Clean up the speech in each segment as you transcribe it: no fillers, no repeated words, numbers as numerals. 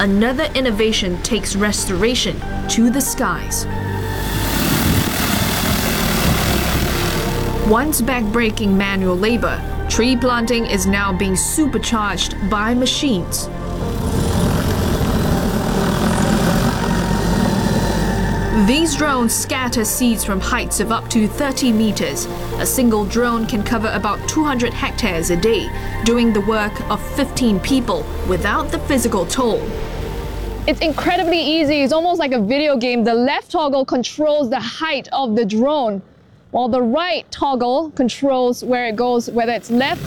another innovation takes restoration to the skies. Once backbreaking manual labor, tree planting is now being supercharged by machines. These drones scatter seeds from heights of up to 30 meters. A single drone can cover about 200 hectares a day, doing the work of 15 people without the physical toll. It's incredibly easy. It's almost like a video game. The left toggle controls the height of the drone, while the right toggle controls where it goes, whether it's left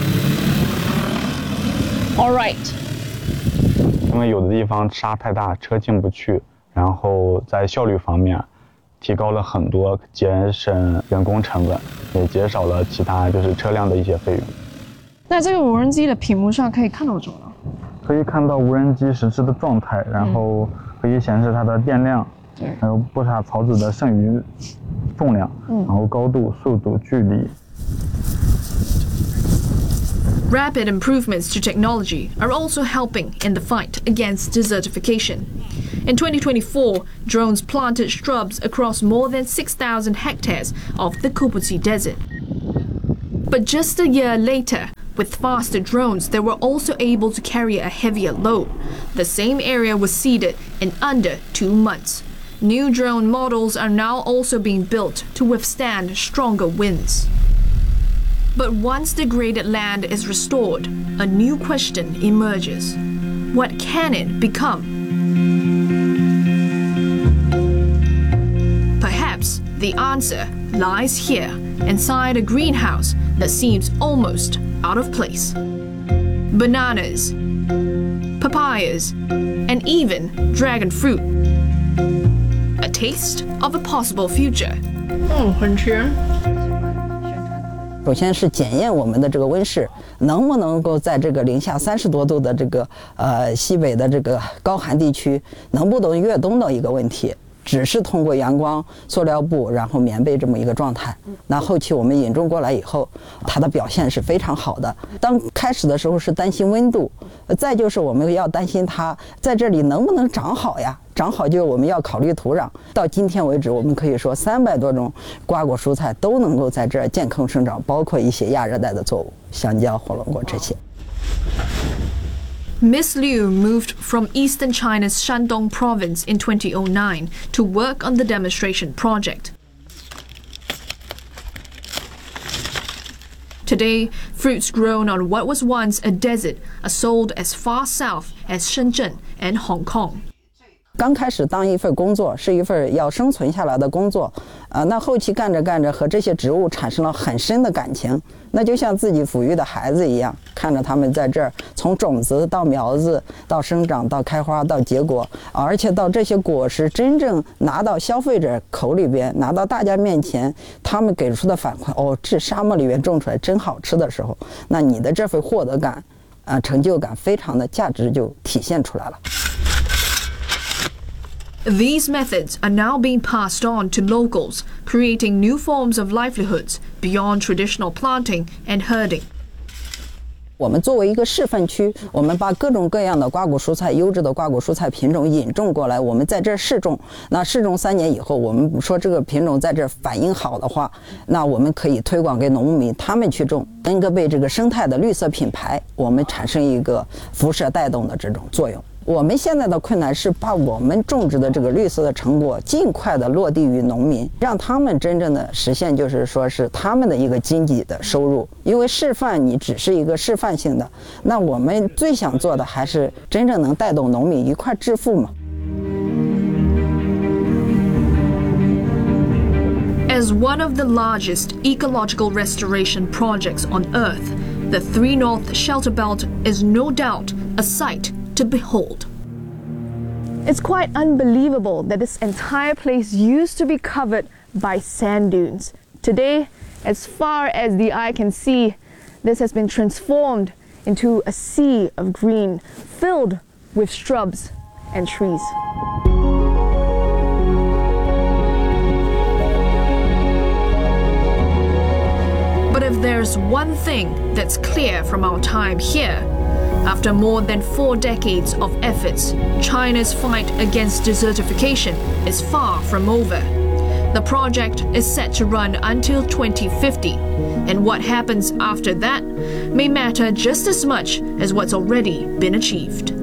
or right. 因为有的地方沙太大，车进不去。 然后在效率方面，提高了很多，节省人工成本，也减少了其他就是车辆的一些费用。 那这个无人机的屏幕上可以看到什么呢？ 可以看到无人机实时的状态，然后可以显示它的电量，还有播撒草籽的剩余重量，然后高度、速度、距离。 Rapid improvements to technology are also helping in the fight against desertification. In 2024, drones planted shrubs across more than 6,000 hectares of the Kuputsi Desert. But just a year later, with faster drones, they were also able to carry a heavier load. The same area was seeded in under 2 months. New drone models are now also being built to withstand stronger winds. But once degraded land is restored, a new question emerges. What can it become? Perhaps the answer lies here, inside a greenhouse that seems almost out of place. Bananas, papayas, and even dragon fruit. A taste of a possible future. 很甜。 首先是检验我们的这个温室能不能够在这个零下30多度的这个西北的这个高寒地区能不能越冬的一个问题。只是通过阳光、塑料布，然后棉被这么一个状态。那后期我们引种过来以后，它的表现是非常好的。当开始的时候是担心温度，再就是我们要担心它在这里能不能长好呀？ 长好就我们要考虑土壤。到今天为止，我们可以说300多种瓜果蔬菜都能够在这儿健康生长，包括一些亚热带的作物，香蕉、火龙果这些。 Miss Liu moved from eastern China's Shandong province in 2009 to work on the demonstration project. Today, fruits grown on what was once a desert are sold as far south as Shenzhen and Hong Kong. 刚开始当一份工作是一份要生存下来的工作，那后期干着干着和这些植物产生了很深的感情，那就像自己抚育的孩子一样，看着他们在这儿从种子到苗子到生长到开花到结果，而且到这些果实真正拿到消费者口里边，拿到大家面前，他们给出的反馈，哦，这沙漠里面种出来真好吃的时候，那你的这份获得感，成就感非常的价值就体现出来了。 These methods are now being passed on to locals, creating new forms of livelihoods beyond traditional planting and herding. 我们作为一个示范区，我们把各种各样的瓜果蔬菜、优质的瓜果蔬菜品种引种过来，我们在这试种。那试种3年以后，我们说这个品种在这反应好的话，那我们可以推广给农民，他们去种，能够被这个生态的绿色品牌，我们产生一个辐射带动的这种作用。 我们现在的困难是把我们种植的这个绿色的成果尽快的落地于农民，让他们真正的实现，就是说是他们的一个经济的收入。因为示范你只是一个示范性的，那我们最想做的还是真正能带动农民一块致富嘛。 As one of the largest ecological restoration projects on Earth, the Three North Shelter Belt is no doubt a sight to behold. It's quite unbelievable that this entire place used to be covered by sand dunes. Today, as far as the eye can see, this has been transformed into a sea of green filled with shrubs and trees. But if there's one thing that's clear from our time here, After more than 4 decades of efforts, China's fight against desertification is far from over. The project is set to run until 2050, and what happens after that may matter just as much as what's already been achieved.